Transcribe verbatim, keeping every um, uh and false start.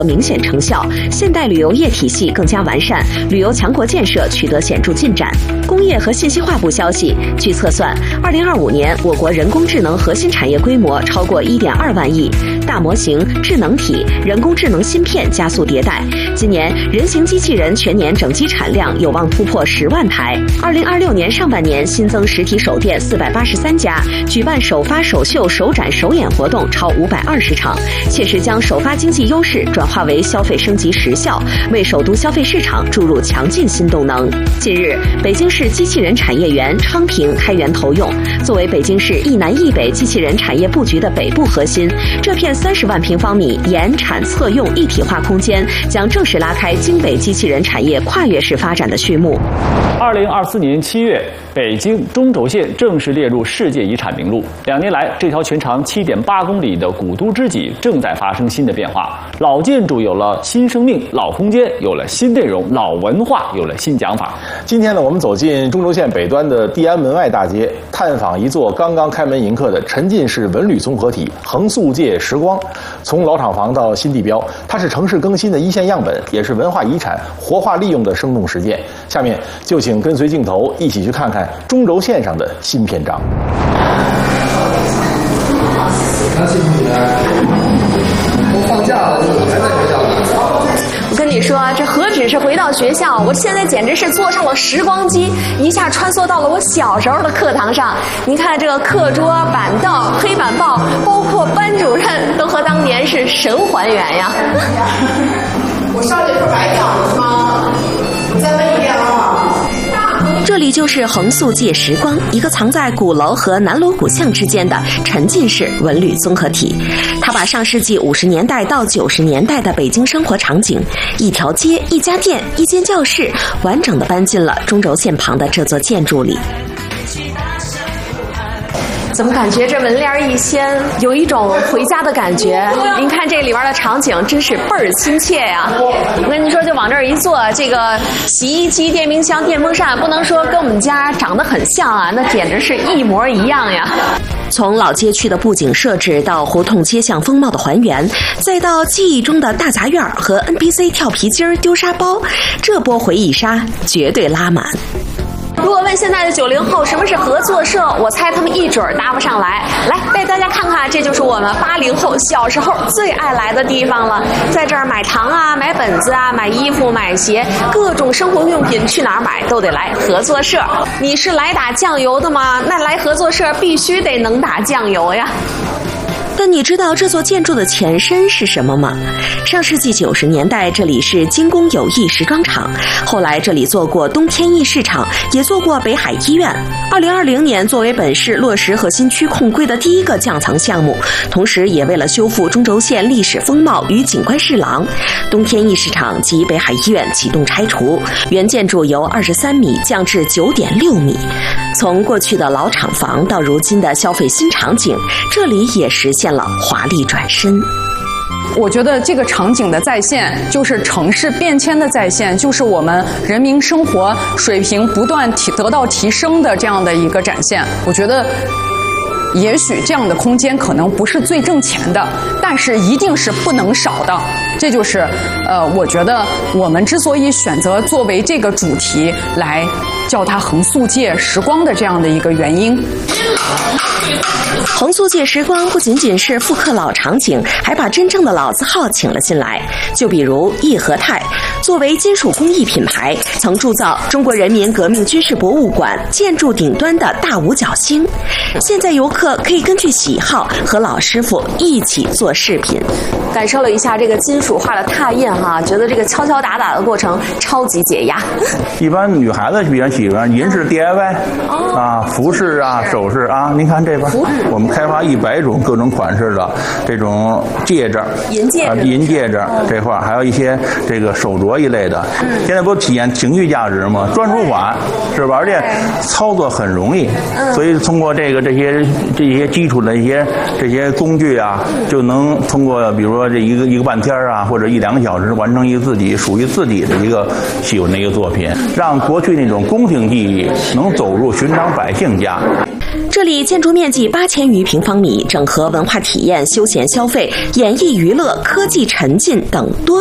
明显成效，现代旅游业体系更加完善，旅游强国建设取得显著进展。工业和信息化部消息，据测算，二零二五年我国人工智能核心产业规模超过一点二万亿，大模型、智能体、人工智能芯片加速迭代。今年人形机器人全年整机产量有望突破十万台。二零二六年上半年新增实体首店四百八十三家，举办首发、首秀、首展、首演活动超五百二十场，切实将首发经济优势转化为消费升级实效，为首都消费市场注入强劲新动能。近日，北京市机器人产业园昌平开园投用，作为北京市一南一北机器人产业布局的北部核心，这片三十万平方米研产测用一体化空间将正式拉开京北机器人产业跨越式发展的序幕。 二零二四年七月，北京中轴线正式列入世界遗产名录。两年来，这条全长七点八公里的古都知己正在发生新的变化。老建筑有了新生命，老空间有了新内容，老文化有了新讲法。 今天呢，我们走进中轴线北端的地安门外大街，探访一座刚刚开门迎客的沉浸式文旅综合体——横速界时光。从老厂房到新地标，它是城市更新的一线样本，也是文化遗产活化利用的生动实践。下面就请跟随镜头一起去看看中轴线上的新篇章。 我放假了，我还在学校呢。 我跟你说，这何止是回到学校，我现在简直是坐上了时光机，一下穿梭到了我小时候的课堂上。你看这个课桌、板凳、黑板报，包括班主任，都和当年是神还原呀。 我上节课白讲了吗？我再问一遍啊。 这里就是横速界时光，一个藏在鼓楼和南锣鼓巷之间的沉浸式文旅综合体。它把上世纪五十年代到九十年代的北京生活场景，一条街、一家店、一间教室，完整的搬进了中轴线旁的这座建筑里。 怎么感觉这门帘一掀，有一种回家的感觉？您看这里边的场景真是倍儿亲切呀！我跟您说，就往这儿一坐，这个洗衣机、电冰箱、电风扇，不能说跟我们家长得很像啊，那简直是一模一样呀！ 从老街区的布景设置到胡同街巷风貌的还原，再到记忆中的大杂院和 N P C 跳皮筋儿、丢沙包，这波回忆杀绝对拉满。 如果问现在的九零后什么是合作社，我猜他们一准儿答不上来。来，带大家看看，这就是我们八零后小时候最爱来的地方了。在这儿买糖啊，买本子啊，买衣服、买鞋，各种生活用品去哪儿买都得来合作社。你是来打酱油的吗？那来合作社必须得能打酱油呀。 但你知道这座建筑的前身是什么吗？上世纪九十年代，这里是精工友谊时装厂，后来这里做过东天翼市场，也做过北海医院。二零二零年，作为本市落实核心区控规的第一个降藏项目，同时也为了修复中轴线历史风貌与景观侍郎，东天翼市场及北海医院启动拆除，原建筑由二十三米降至九点六米。从过去的老厂房到如今的消费新场景，这里也实现了华丽转身。 我觉得这个场景的再现，就是城市变迁的再现，就是我们人民生活水平不断提得到提升的这样的一个展现。我觉得也许这样的空间可能不是最挣钱的，但是一定是不能少的。这就是呃，我觉得我们之所以选择作为这个主题来叫它横速界时光的这样的一个原因。 横速界时光不仅仅是复刻老场景，还把真正的老字号请了进来。就比如义和泰，作为金属工艺品牌，曾铸造中国人民革命军事博物馆建筑顶端的大五角星。现在游客可以根据喜好和老师傅一起做饰品， 感受了一下这个金属化的拓印哈，觉得这个敲敲打打的过程超级解压。 一般女孩子比较喜欢银饰 D I Y、哦、啊，服饰啊，首饰啊。您看这边，我们开发一百种各种款式的这种戒指， 银戒指， 啊、银戒指这块，还有一些这个手镯活一类的。现在不体验情绪价值吗？专属款是吧？而且操作很容易，所以通过这个这些这些基础的一些这些工具啊，就能通过比如说这一个一个半天啊，或者一两个小时完成一个自己属于自己的一个喜欢的一个作品，让过去那种宫廷技艺能走入寻常百姓家。 这里建筑面积八千余平方米，整合文化体验、休闲消费、演艺娱乐、科技沉浸等多